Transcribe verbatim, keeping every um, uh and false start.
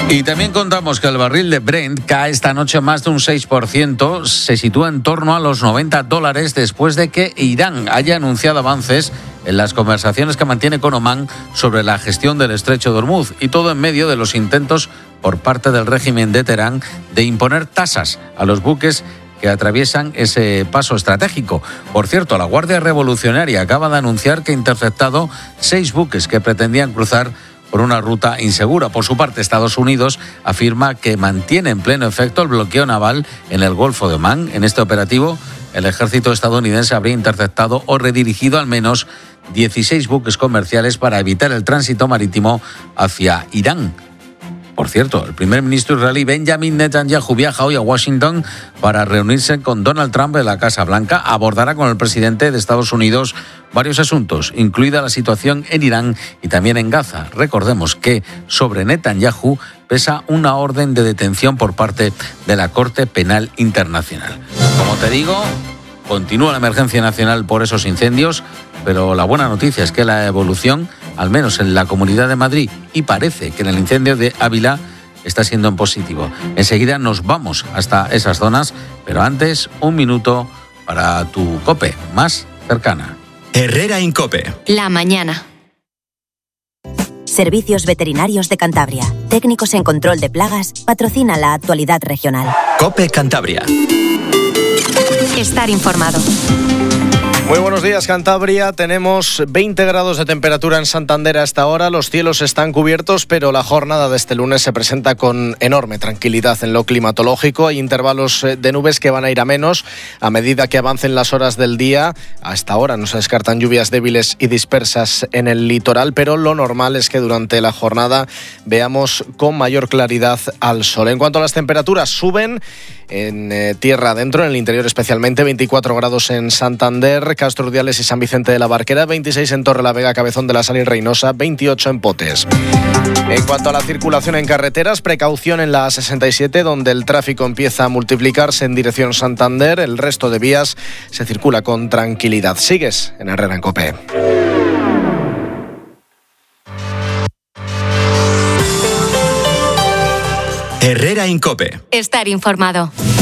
Y también contamos que el barril de Brent cae esta noche más de un seis por ciento, se sitúa en torno a los noventa dólares después de que Irán haya anunciado avances en las conversaciones que mantiene con Omán sobre la gestión del estrecho de Hormuz, y todo en medio de los intentos por parte del régimen de Teherán de imponer tasas a los buques que atraviesan ese paso estratégico. Por cierto, la Guardia Revolucionaria acaba de anunciar que ha interceptado seis buques que pretendían cruzar por una ruta insegura. Por su parte, Estados Unidos afirma que mantiene en pleno efecto el bloqueo naval en el Golfo de Omán. En este operativo, el ejército estadounidense habría interceptado o redirigido al menos dieciséis buques comerciales para evitar el tránsito marítimo hacia Irán. Por cierto, el primer ministro israelí Benjamin Netanyahu viaja hoy a Washington para reunirse con Donald Trump en la Casa Blanca. Abordará con el presidente de Estados Unidos varios asuntos, incluida la situación en Irán y también en Gaza. Recordemos que sobre Netanyahu pesa una orden de detención por parte de la Corte Penal Internacional. Como te digo, continúa la emergencia nacional por esos incendios, pero la buena noticia es que la evolución, al menos en la Comunidad de Madrid, y parece que en el incendio de Ávila, está siendo en positivo. Enseguida nos vamos hasta esas zonas, pero antes un minuto para tu COPE más cercana. Herrera Incope. La mañana. Servicios Veterinarios de Cantabria. Técnicos en control de plagas patrocina la actualidad regional. COPE Cantabria. Estar informado. Muy buenos días, Cantabria. Tenemos veinte grados de temperatura en Santander a esta hora. Los cielos están cubiertos, pero la jornada de este lunes se presenta con enorme tranquilidad en lo climatológico. Hay intervalos de nubes que van a ir a menos a medida que avancen las horas del día. A esta hora no se descartan lluvias débiles y dispersas en el litoral, pero lo normal es que durante la jornada veamos con mayor claridad al sol. En cuanto a las temperaturas, suben en eh, tierra adentro, en el interior especialmente, veinticuatro grados en Santander, Castro Urdiales y San Vicente de la Barquera, veintiséis en Torrelavega, Cabezón de la Sal y Reynosa, veintiocho en Potes. En cuanto a la circulación en carreteras, precaución en la A sesenta y siete, donde el tráfico empieza a multiplicarse en dirección Santander. El resto de vías se circula con tranquilidad. Sigues en Herrera en COPE. Herrera Incope. Estar informado.